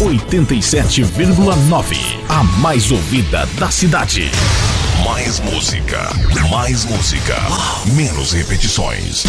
87,9. A mais ouvida da cidade. Mais música. Mais música. Menos repetições.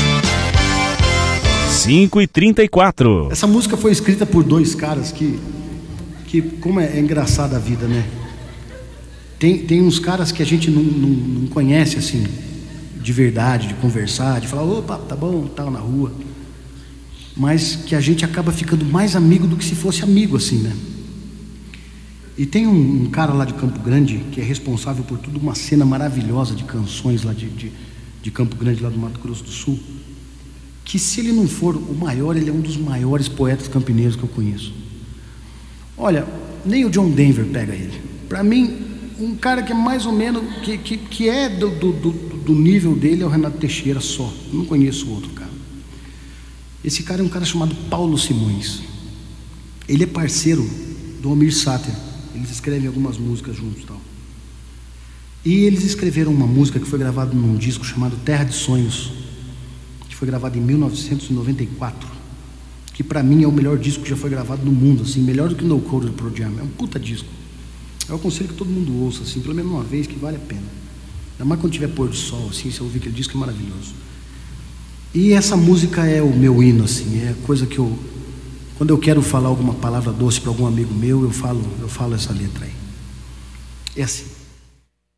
5h34. Essa música foi escrita por dois caras que como é engraçada a vida, né? Tem uns caras que a gente não conhece assim, de verdade, de conversar, de falar, opa, tá bom, tal, na rua. Mas que a gente acaba ficando mais amigo do que se fosse amigo, assim, né? E tem um cara lá de Campo Grande que é responsável por toda uma cena maravilhosa de canções lá de Campo Grande, lá do Mato Grosso do Sul, que se ele não for o maior, ele é um dos maiores poetas campineiros que eu conheço. Olha, nem o John Denver pega ele. Para mim, um cara que é mais ou menos, que é do nível dele é o Renato Teixeira só. Eu não conheço outro cara. Esse cara é um cara chamado Paulo Simões. Ele é parceiro do Almir Sater. Eles escrevem algumas músicas juntos e tal. E eles escreveram uma música que foi gravada num disco chamado Terra de Sonhos, que foi gravado em 1994, que pra mim é o melhor disco que já foi gravado no mundo, assim, melhor do que No Code do Pearl Jam. É um puta disco. Eu aconselho que todo mundo ouça, assim, pelo menos uma vez, que vale a pena. Ainda mais quando tiver pôr do sol, assim, você ouvir aquele disco, é maravilhoso. E essa música é o meu hino, assim, é coisa que quando eu quero falar alguma palavra doce para algum amigo meu, eu falo essa letra aí. É assim.